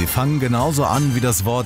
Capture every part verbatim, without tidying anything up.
Sie fangen genauso an wie das Wort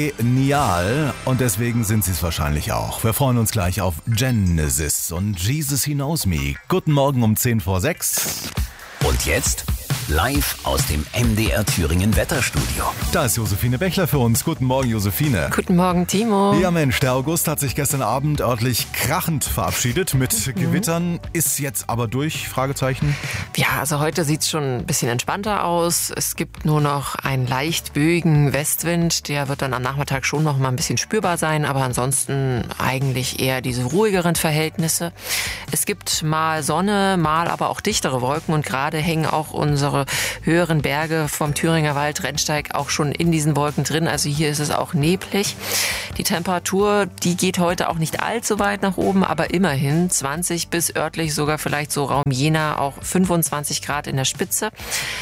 genial und deswegen sind sie es wahrscheinlich auch. Wir freuen uns gleich auf Genesis und Jesus He Knows Me. Guten Morgen um zehn vor sechs. Und jetzt live aus dem M D R Thüringen Wetterstudio. Da ist Josephine Bechler für uns. Guten Morgen, Josephine. Guten Morgen, Timo. Ja Mensch, der August hat sich gestern Abend örtlich krachend verabschiedet mit mhm. Gewittern. Ist jetzt aber durch? Fragezeichen. Ja, also heute sieht es schon ein bisschen entspannter aus. Es gibt nur noch einen leicht böigen Westwind. Der wird dann am Nachmittag schon noch mal ein bisschen spürbar sein. Aber ansonsten eigentlich eher diese ruhigeren Verhältnisse. Es gibt mal Sonne, mal aber auch dichtere Wolken. Und gerade hängen auch unsere höheren Berge vom Thüringer Wald, Rennsteig, auch schon in diesen Wolken drin. Also hier ist es auch neblig. Die Temperatur, die geht heute auch nicht allzu weit nach oben, aber immerhin zwanzig bis örtlich sogar vielleicht so Raum Jena auch fünfundzwanzig Grad in der Spitze.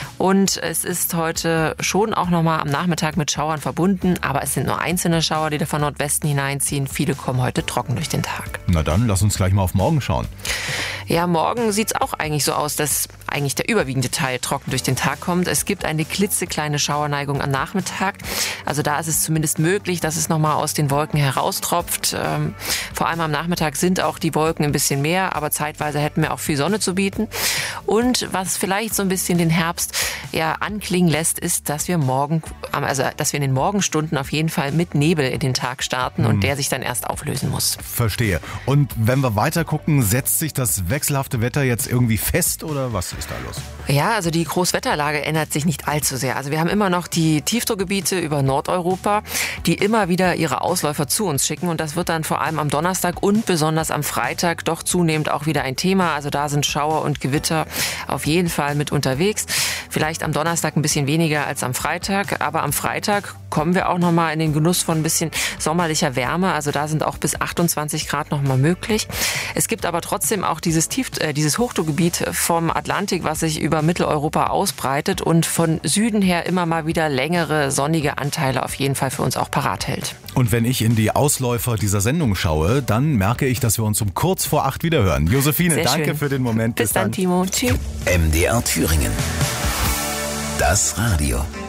Und es ist heute schon auch nochmal am Nachmittag mit Schauern verbunden, aber es sind nur einzelne Schauer, die da von Nordwesten hineinziehen. Viele kommen heute trocken durch den Tag. Na dann, lass uns gleich mal auf morgen schauen. Ja, morgen sieht es auch eigentlich so aus, dass eigentlich der überwiegende Teil trocken durch den Tag kommt. Es gibt eine klitzekleine Schauerneigung am Nachmittag. Also da ist es zumindest möglich, dass es nochmal aus den Wolken heraustropft. Ähm, vor allem am Nachmittag sind auch die Wolken ein bisschen mehr, aber zeitweise hätten wir auch viel Sonne zu bieten. Und was vielleicht so ein bisschen den Herbst ja anklingen lässt, ist, dass wir morgen, also dass wir in den Morgenstunden auf jeden Fall mit Nebel in den Tag starten hm. und der sich dann erst auflösen muss. Verstehe. Und wenn wir weiter gucken, setzt sich das wechselhafte Wetter jetzt irgendwie fest oder was ist da los? Ja, also die Großwetterlage ändert sich nicht allzu sehr. Also wir haben immer noch die Tiefdruckgebiete über Nordeuropa, die immer wieder ihre Ausläufer zu uns schicken und das wird dann vor allem am Donnerstag und besonders am Freitag doch zunehmend auch wieder ein Thema. Also da sind Schauer und Gewitter auf jeden Fall mit unterwegs. Vielleicht am Donnerstag ein bisschen weniger als am Freitag, aber am Freitag kommen wir auch nochmal in den Genuss von ein bisschen sommerlicher Wärme. Also da sind auch bis achtundzwanzig Grad nochmal möglich. Es gibt aber trotzdem auch dieses Tief, äh, dieses Hochdruckgebiet vom Atlantik, was sich über Mitteleuropa ausbreitet und von Süden her immer mal wieder längere sonnige Anteile auf jeden Fall für uns auch parat hält. Und wenn ich in die Ausläufer dieser Sendung schaue, dann merke ich, dass wir uns um kurz vor acht wieder hören. Josephine, Sehr danke schön. für den Moment. Bis, Bis dann, Timo. Tschüss. M D R Thüringen. Das Radio.